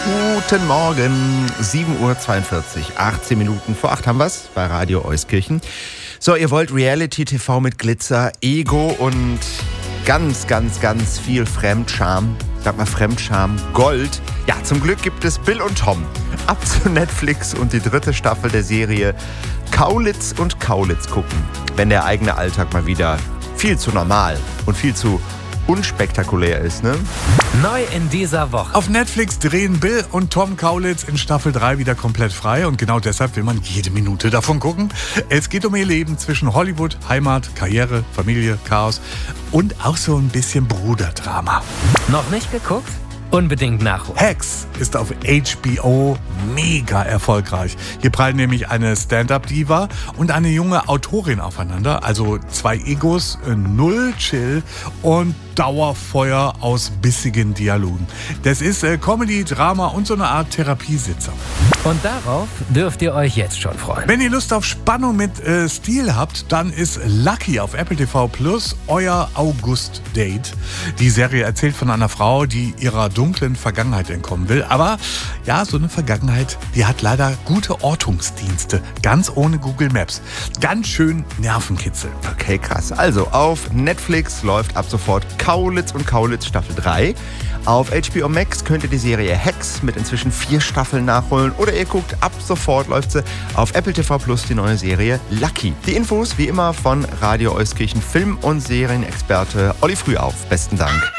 Guten Morgen, 7:42 Uhr, 18 Minuten vor 8 haben wir's bei Radio Euskirchen. So, ihr wollt Reality-TV mit Glitzer, Ego und ganz viel Fremdscham. Sag mal Fremdscham, Gold. Ja, zum Glück gibt es Bill und Tom. Ab zu Netflix und die 3. Staffel der Serie Kaulitz und Kaulitz gucken. Wenn der eigene Alltag mal wieder viel zu normal und viel zu unspektakulär ist, ne? Neu in dieser Woche. Auf Netflix drehen Bill und Tom Kaulitz in Staffel 3 wieder komplett frei und genau deshalb will man jede Minute davon gucken. Es geht um ihr Leben zwischen Hollywood, Heimat, Karriere, Familie, Chaos und auch so ein bisschen Bruderdrama. Noch nicht geguckt? Unbedingt nachholen. Hacks ist auf HBO mega erfolgreich. Hier prallen nämlich eine Stand-Up-Diva und eine junge Autorin aufeinander. Also 2 Egos, null Chill und Dauerfeuer aus bissigen Dialogen. Das ist Comedy, Drama und so eine Art Therapiesitzer. Und darauf dürft ihr euch jetzt schon freuen. Wenn ihr Lust auf Spannung mit Stil habt, dann ist Lucky auf Apple TV Plus euer August-Date. Die Serie erzählt von einer Frau, die ihrer dunklen Vergangenheit entkommen will. Aber ja, so eine Vergangenheit, die hat leider gute Ortungsdienste. Ganz ohne Google Maps. Ganz schön Nervenkitzel. Okay, krass. Also auf Netflix läuft ab sofort Kaulitz und Kaulitz Staffel 3. Auf HBO Max könnt ihr die Serie Hacks mit inzwischen 4 Staffeln nachholen. Oder ihr guckt, ab sofort läuft sie auf Apple TV Plus die neue Serie Lucky. Die Infos wie immer von Radio Euskirchen Film- und Serienexperte Olli Frühauf. Besten Dank.